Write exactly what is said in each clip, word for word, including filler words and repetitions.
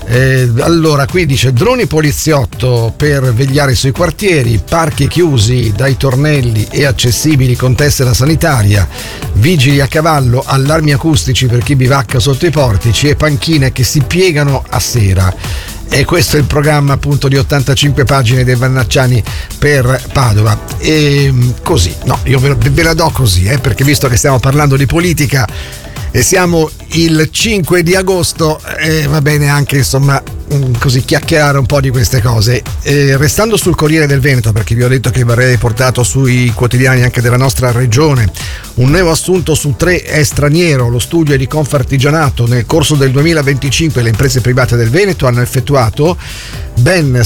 Eh, allora, qui dice droni poliziotto per vegliare sui quartieri, parchi chiusi dai tornelli e accessibili con tessera sanitaria, vigili a cavallo, allarmi acustici per chi bivacca sotto i portici e panchine che si piegano a sera. E questo è il programma appunto di ottantacinque pagine dei Vannacciani per Padova. E così, no, io ve, ve la do così, eh, perché visto che stiamo parlando di politica e siamo il cinque di agosto, eh, va bene anche insomma così chiacchierare un po' di queste cose. Eh, restando sul Corriere del Veneto, perché vi ho detto che verrei portato sui quotidiani anche della nostra regione, un nuovo assunto su tre è straniero. Lo studio è di Confartigianato. Nel corso del duemilaventicinque le imprese private del Veneto hanno effettuato ben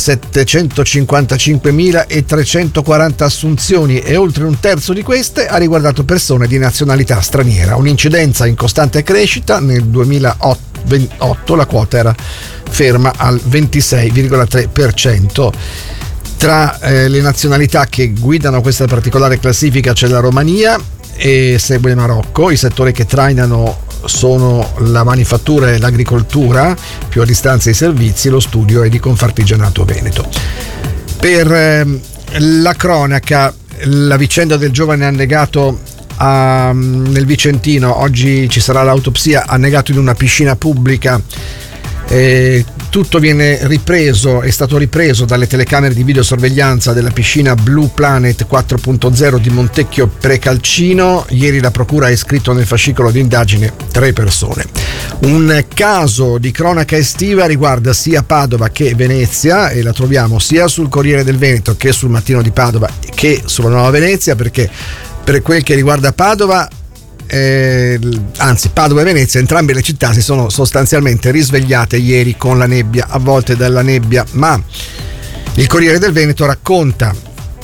settecentocinquantacinquemilatrecentoquaranta assunzioni e oltre un terzo di queste ha riguardato persone di nazionalità straniera, un'incidenza in costante crescita. Nel duemilaventotto la quota era ferma al ventisei virgola tre per cento. Tra eh, le nazionalità che guidano questa particolare classifica c'è la Romania e segue il Marocco. I settori che trainano sono la manifattura e l'agricoltura, più a distanza i servizi. Lo studio è di Confartigianato Veneto. Per eh, la cronaca, la vicenda del giovane annegato a, nel Vicentino, oggi ci sarà l'autopsia, annegato in una piscina pubblica. Eh, tutto viene ripreso, è stato ripreso dalle telecamere di videosorveglianza della piscina Blue Planet quattro punto zero di Montecchio Precalcino. Ieri la procura ha iscritto nel fascicolo di indagine tre persone. Un caso di cronaca estiva riguarda sia Padova che Venezia e la troviamo sia sul Corriere del Veneto che sul Mattino di Padova che sulla Nuova Venezia, perché per quel che riguarda Padova, Eh, anzi Padova e Venezia, entrambe le città si sono sostanzialmente risvegliate ieri con la nebbia, avvolte dalla nebbia, ma il Corriere del Veneto racconta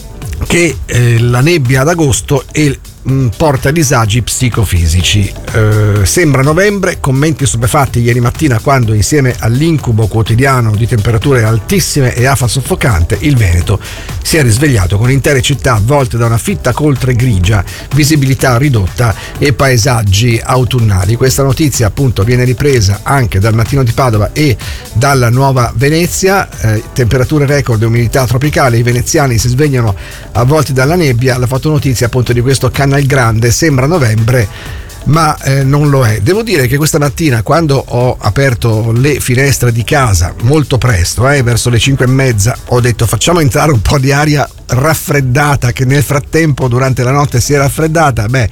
che eh, la nebbia ad agosto è, mh, porta disagi psicofisici. Eh, sembra novembre, commenti stupefatti ieri mattina quando, insieme all'incubo quotidiano di temperature altissime e afa soffocante, il Veneto si è risvegliato con intere città avvolte da una fitta coltre grigia, visibilità ridotta e paesaggi autunnali. Questa notizia appunto viene ripresa anche dal Mattino di Padova e dalla Nuova Venezia. Eh, temperature record e umidità tropicale, i veneziani si svegliano avvolti dalla nebbia. La fotonotizia appunto di questo Canal Grande sembra novembre, ma eh, non lo è. Devo dire che questa mattina, quando ho aperto le finestre di casa molto presto, eh, verso le cinque e mezza, ho detto facciamo entrare un po' di aria raffreddata che nel frattempo durante la notte si è raffreddata. Beh,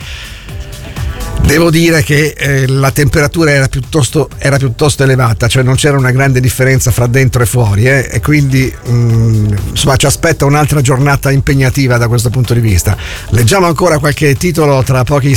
devo dire che eh, la temperatura era piuttosto, era piuttosto elevata, cioè non c'era una grande differenza fra dentro e fuori, eh, e quindi mh, insomma ci aspetta un'altra giornata impegnativa da questo punto di vista. Leggiamo ancora qualche titolo tra pochi